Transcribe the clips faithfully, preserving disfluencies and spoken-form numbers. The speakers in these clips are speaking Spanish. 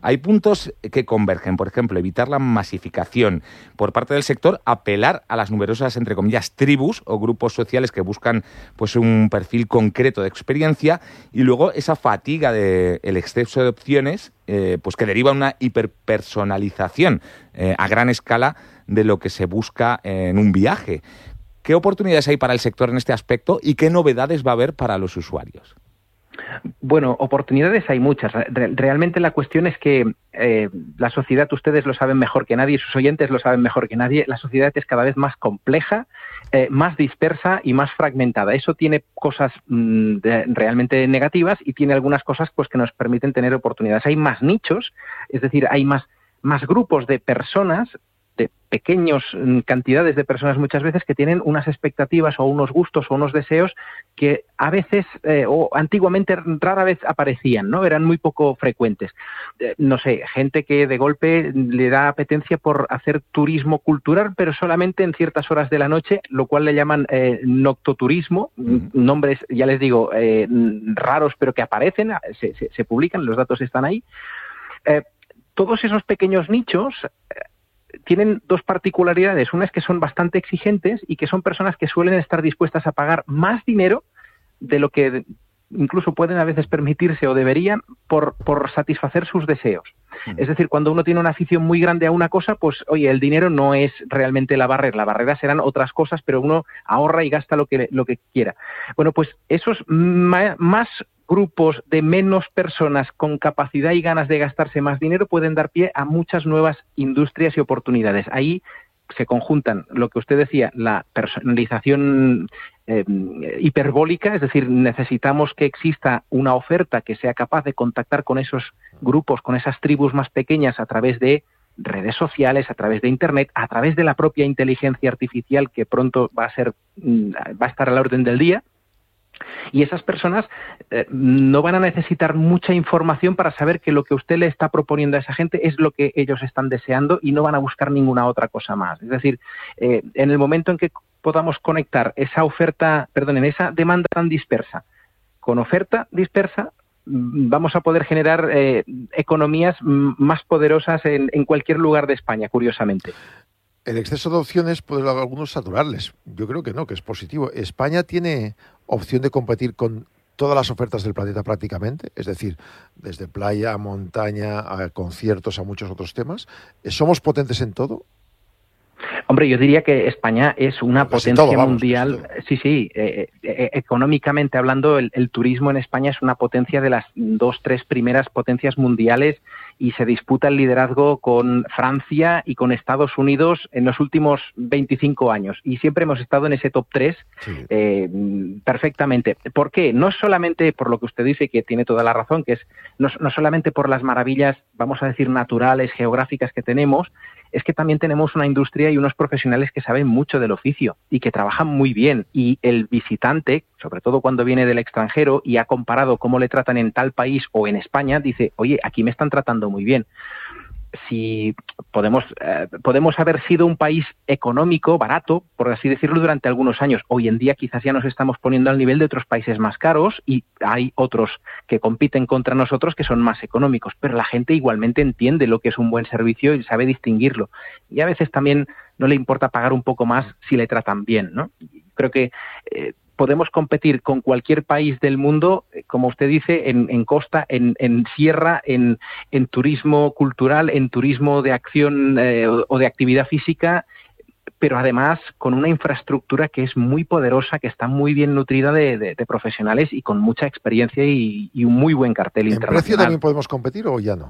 Hay puntos que convergen, por ejemplo, evitar la masificación por parte del sector, apelar a las numerosas, entre comillas, tribus o grupos sociales que buscan pues un perfil concreto de experiencia, y luego esa fatiga del exceso de opciones eh, pues que deriva una hiperpersonalización eh, a gran escala de lo que se busca en un viaje. ¿Qué oportunidades hay para el sector en este aspecto y qué novedades va a haber para los usuarios? Bueno, oportunidades hay muchas. Realmente la cuestión es que eh, la sociedad, ustedes lo saben mejor que nadie, sus oyentes lo saben mejor que nadie, la sociedad es cada vez más compleja, eh, más dispersa y más fragmentada. Eso tiene cosas mmm, de, realmente negativas y tiene algunas cosas pues que nos permiten tener oportunidades. Hay más nichos, es decir, hay más, más grupos de personas, de pequeñas cantidades de personas muchas veces que tienen unas expectativas o unos gustos o unos deseos que a veces eh, o antiguamente rara vez aparecían, ¿no? Eran muy poco frecuentes. Eh, no sé, gente que de golpe le da apetencia por hacer turismo cultural, pero solamente en ciertas horas de la noche, lo cual le llaman eh, noctoturismo, mm. nombres, ya les digo, eh, raros, pero que aparecen, se, se, se publican, los datos están ahí. Eh, todos esos pequeños nichos eh, tienen dos particularidades. Una es que son bastante exigentes y que son personas que suelen estar dispuestas a pagar más dinero de lo que incluso pueden a veces permitirse o deberían por, por satisfacer sus deseos. Mm. Es decir, cuando uno tiene una afición muy grande a una cosa, pues oye, el dinero no es realmente la barrera. La barrera serán otras cosas, pero uno ahorra y gasta lo que, lo que quiera. Bueno, pues esos ma- más grupos de menos personas con capacidad y ganas de gastarse más dinero pueden dar pie a muchas nuevas industrias y oportunidades. Ahí se conjuntan lo que usted decía, la personalización eh, hiperbólica, es decir, necesitamos que exista una oferta que sea capaz de contactar con esos grupos, con esas tribus más pequeñas a través de redes sociales, a través de Internet, a través de la propia inteligencia artificial que pronto va a ser, va a estar a la orden del día. Y esas personas eh, no van a necesitar mucha información para saber que lo que usted le está proponiendo a esa gente es lo que ellos están deseando y no van a buscar ninguna otra cosa más. Es decir, eh, en el momento en que podamos conectar esa oferta, perdón, en esa demanda tan dispersa con oferta dispersa, vamos a poder generar eh, economías más poderosas en, en cualquier lugar de España, curiosamente. El exceso de opciones puede a algunos saturarles. Yo creo que no, que es positivo. España tiene opción de competir con todas las ofertas del planeta prácticamente, es decir, desde playa a montaña, a conciertos, a muchos otros temas. ¿Somos potentes en todo? Hombre, yo diría que España es una casi potencia todo, vamos, mundial. Sí, sí. Eh, eh, económicamente hablando, el, el turismo en España es una potencia de las dos, tres primeras potencias mundiales y se disputa el liderazgo con Francia y con Estados Unidos en los últimos veinticinco años. Y siempre hemos estado en ese top tres sí. eh, perfectamente. ¿Por qué? No solamente por lo que usted dice, que tiene toda la razón, que es no, no solamente por las maravillas, vamos a decir, naturales, geográficas que tenemos, es que también tenemos una industria y unos profesionales que saben mucho del oficio y que trabajan muy bien. Y el visitante, sobre todo cuando viene del extranjero y ha comparado cómo le tratan en tal país o en España, dice, oye, aquí me están tratando muy bien. Si podemos, eh, podemos haber sido un país económico, barato, por así decirlo, durante algunos años. Hoy en día quizás ya nos estamos poniendo al nivel de otros países más caros y hay otros que compiten contra nosotros que son más económicos, pero la gente igualmente entiende lo que es un buen servicio y sabe distinguirlo. Y a veces también no le importa pagar un poco más si le tratan bien, ¿no? Creo que eh, podemos competir con cualquier país del mundo, como usted dice, en, en costa, en, en sierra, en, en turismo cultural, en turismo de acción eh, o, o de actividad física, pero además con una infraestructura que es muy poderosa, que está muy bien nutrida de, de, de profesionales y con mucha experiencia y, y un muy buen cartel ¿En internacional. ¿En precio también podemos competir o ya no?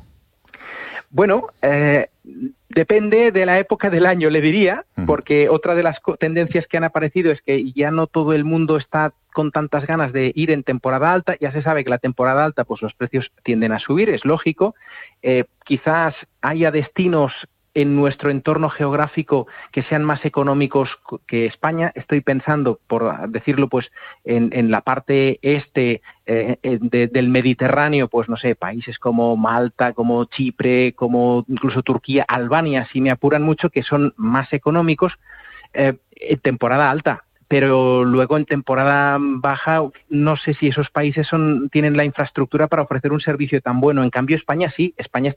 Bueno, eh, depende de la época del año, le diría, porque otra de las tendencias que han aparecido es que ya no todo el mundo está con tantas ganas de ir en temporada alta. Ya se sabe que la temporada alta, pues los precios tienden a subir, es lógico. Eh, quizás haya destinos en nuestro entorno geográfico que sean más económicos que España. Estoy pensando, por decirlo, pues en, en la parte este eh, de, del Mediterráneo, pues no sé, países como Malta, como Chipre, como incluso Turquía, Albania, si me apuran mucho, que son más económicos eh, en temporada alta. Pero luego en temporada baja no sé si esos países son tienen la infraestructura para ofrecer un servicio tan bueno. En cambio, España sí. España